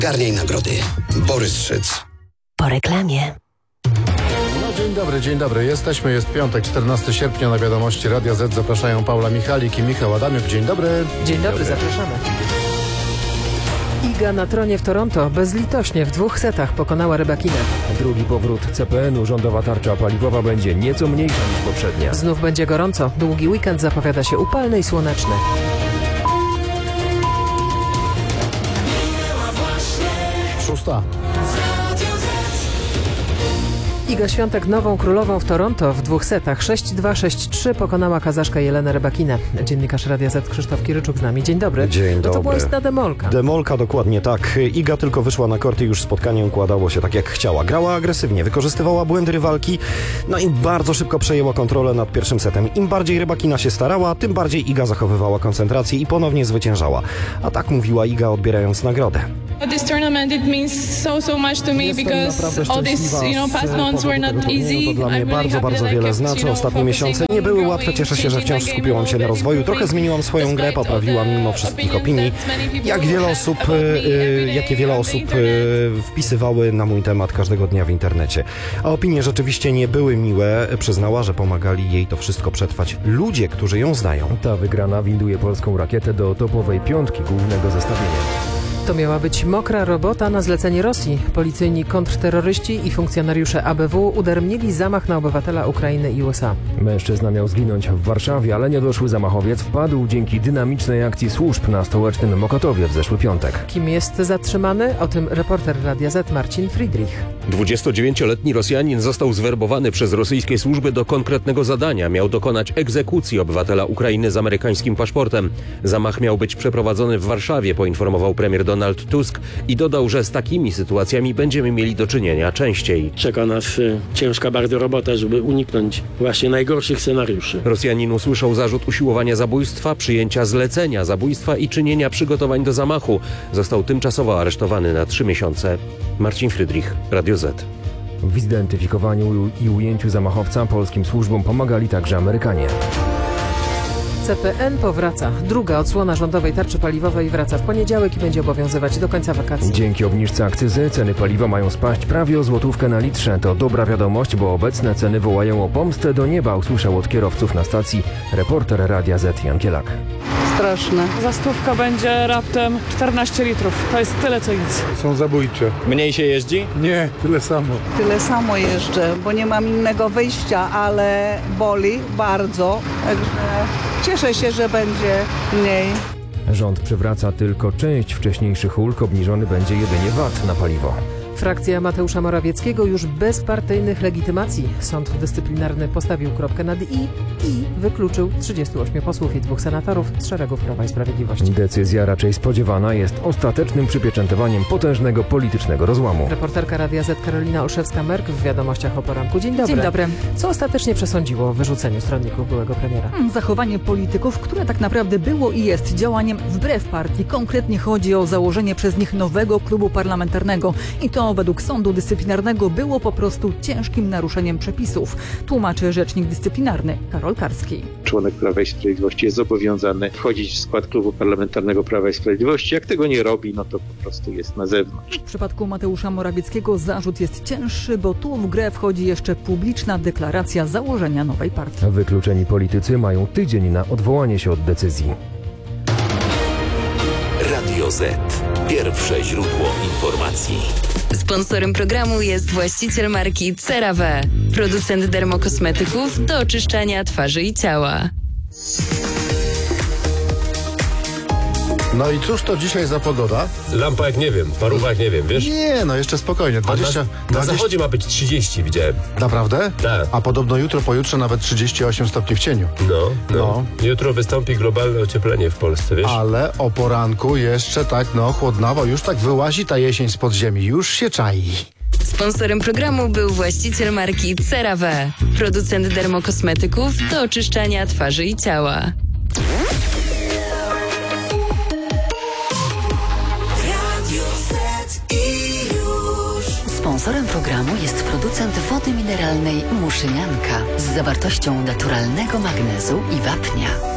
Garniej nagrody. Borys Szyc. Po reklamie. Dzień dobry. Jest piątek, 14 sierpnia. Na wiadomości Radia Z zapraszają Paula Michalik i Michał Adamiuk. Dzień dobry. Dzień dobry, zapraszamy. Iga na tronie w Toronto bezlitośnie w 2 setach pokonała Rybakinę. Drugi powrót CPN-u, rządowa tarcza paliwowa będzie nieco mniejsza niż poprzednia. Znów będzie gorąco. Długi weekend zapowiada się upalny i słoneczny. Szósta. Iga Świątek nową królową w Toronto w 2 setach 6-2, 6-3 pokonała Kazaszkę Jelenę Rybakinę. Dziennikarz Radia Z Krzysztof Kiryczuk z nami. Dzień dobry. Dzień dobry. To była istna demolka. Demolka, dokładnie tak. Iga tylko wyszła na kort i już spotkanie układało się tak jak chciała. Grała agresywnie, wykorzystywała błędy rywalki, no i bardzo szybko przejęła kontrolę nad pierwszym setem. Im bardziej Rybakina się starała, tym bardziej Iga zachowywała koncentrację i ponownie zwyciężała. A tak mówiła Iga, odbierając nagrodę. This tournament it means so much to me because all these past months were not easy. To dla mnie bardzo wiele znaczy. Ostatnie miesiące nie były łatwe. Cieszę się, że wciąż skupiłam się na rozwoju. Trochę zmieniłam swoją grę, poprawiłam mimo wszystkich opinii. Jakie wiele osób wpisywały na mój temat każdego dnia w internecie. A opinie rzeczywiście nie były miłe. Przyznała, że pomagali jej to wszystko przetrwać ludzie, którzy ją znają. Ta wygrana winduje polską rakietę do topowej 5 głównego zestawienia. To miała być mokra robota na zlecenie Rosji. Policyjni kontrterroryści i funkcjonariusze ABW udaremnili zamach na obywatela Ukrainy i USA. Mężczyzna miał zginąć w Warszawie, ale niedoszły zamachowiec wpadł dzięki dynamicznej akcji służb na stołecznym Mokotowie w zeszły piątek. Kim jest zatrzymany? O tym reporter Radia Z Marcin Friedrich. 29-letni Rosjanin został zwerbowany przez rosyjskie służby do konkretnego zadania. Miał dokonać egzekucji obywatela Ukrainy z amerykańskim paszportem. Zamach miał być przeprowadzony w Warszawie, poinformował premier Donald Tusk i dodał, że z takimi sytuacjami będziemy mieli do czynienia częściej. Czeka nas ciężka bardzo robota, żeby uniknąć właśnie najgorszych scenariuszy. Rosjanin usłyszał zarzut usiłowania zabójstwa, przyjęcia zlecenia zabójstwa i czynienia przygotowań do zamachu. Został tymczasowo aresztowany na 3 miesiące. Marcin Friedrich, Radio Z. W zidentyfikowaniu i ujęciu zamachowca polskim służbom pomagali także Amerykanie. CPN powraca. Druga odsłona rządowej tarczy paliwowej wraca w poniedziałek i będzie obowiązywać do końca wakacji. Dzięki obniżce akcyzy ceny paliwa mają spaść prawie o złotówkę na litrze. To dobra wiadomość, bo obecne ceny wołają o pomstę do nieba, usłyszał od kierowców na stacji reporter Radia Z Jan Kielak. Straszne. Za 100 będzie raptem 14 litrów. To jest tyle co nic. Są zabójcze. Mniej się jeździ? Nie, tyle samo. Tyle samo jeżdżę, bo nie mam innego wyjścia, ale boli bardzo. Także cieszę się, że będzie mniej. Rząd przywraca tylko część wcześniejszych ulg, obniżony będzie jedynie VAT na paliwo. Frakcja Mateusza Morawieckiego już bez partyjnych legitymacji. Sąd dyscyplinarny postawił kropkę nad i wykluczył 38 posłów i 2 senatorów z szeregów Prawa i Sprawiedliwości. Decyzja raczej spodziewana jest ostatecznym przypieczętowaniem potężnego politycznego rozłamu. Reporterka Radia Z Karolina Olszewska-Merk w Wiadomościach o poranku. Dzień dobry. Dzień dobry. Co ostatecznie przesądziło o wyrzuceniu stronników byłego premiera? Zachowanie polityków, które tak naprawdę było i jest działaniem wbrew partii. Konkretnie chodzi o założenie przez nich nowego klubu parlamentarnego. I to według sądu dyscyplinarnego było po prostu ciężkim naruszeniem przepisów, tłumaczy rzecznik dyscyplinarny Karol Karski. Członek Prawa i Sprawiedliwości jest zobowiązany wchodzić w skład klubu parlamentarnego Prawa i Sprawiedliwości. Jak tego nie robi, no to po prostu jest na zewnątrz. W przypadku Mateusza Morawieckiego zarzut jest cięższy, bo tu w grę wchodzi jeszcze publiczna deklaracja założenia nowej partii. Wykluczeni politycy mają tydzień na odwołanie się od decyzji. Radio Z. Pierwsze źródło informacji. Sponsorem programu jest właściciel marki CeraVe, producent dermokosmetyków do oczyszczania twarzy i ciała. No i cóż to dzisiaj za pogoda? Lampa jak nie wiem, paruwa jak nie wiem, wiesz? Nie, no jeszcze spokojnie. 20, na zachodzie ma być 30, widziałem. Naprawdę? Tak. A podobno jutro, pojutrze nawet 38 stopni w cieniu. No. Jutro wystąpi globalne ocieplenie w Polsce, wiesz? Ale o poranku jeszcze tak, chłodnawo, już tak wyłazi ta jesień spod ziemi, już się czai. Sponsorem programu był właściciel marki CeraVe, producent dermokosmetyków do oczyszczania twarzy i ciała. Sponsorem programu jest producent wody mineralnej Muszynianka z zawartością naturalnego magnezu i wapnia.